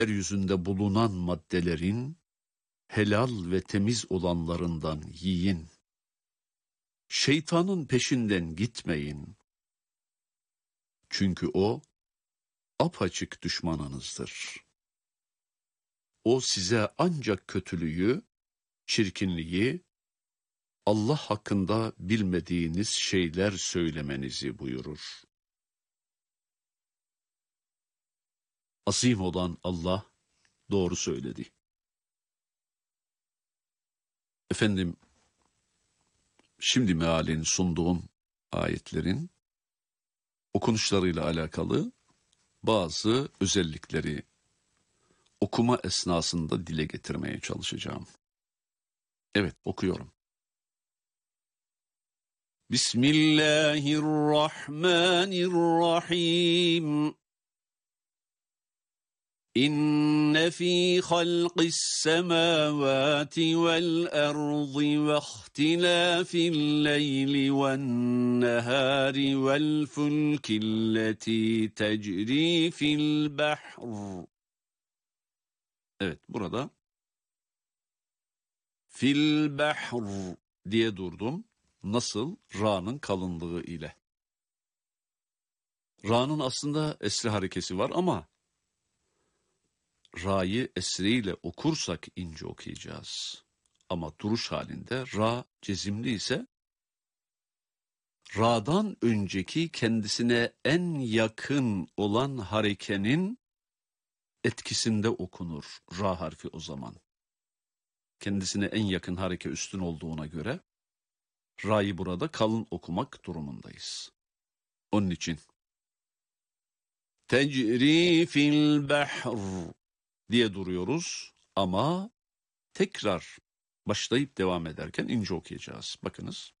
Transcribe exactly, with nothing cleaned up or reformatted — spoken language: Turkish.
yeryüzünde bulunan maddelerin helal ve temiz olanlarından yiyin. Şeytanın peşinden gitmeyin. Çünkü o apaçık düşmanınızdır. O size ancak kötülüğü, çirkinliği, Allah hakkında bilmediğiniz şeyler söylemenizi buyurur. Azim olan Allah doğru söyledi. Efendim, şimdi mealini sunduğum ayetlerin okunuşlarıyla alakalı bazı özellikleri okuma esnasında dile getirmeye çalışacağım. Evet, okuyorum. Bismillahirrahmanirrahim. İnne fî halqis semâvâti vel ardı ve ihtilâfil leyli ven nehâri vel fulkilleti tecrî fil bahr. Evet, burada fil bahr diye durdum. Nasıl? Ra'nın kalınlığı ile. Ra'nın aslında esri harekesi var ama Ra'yı esriyle okursak ince okuyacağız. Ama duruş halinde Ra cezimli ise Ra'dan önceki kendisine en yakın olan harekenin etkisinde okunur Ra harfi o zaman. Kendisine en yakın hareke üstün olduğuna göre Ra'yı burada kalın okumak durumundayız. Onun için tecri fil bahr diye duruyoruz ama tekrar başlayıp devam ederken ince okuyacağız. Bakınız.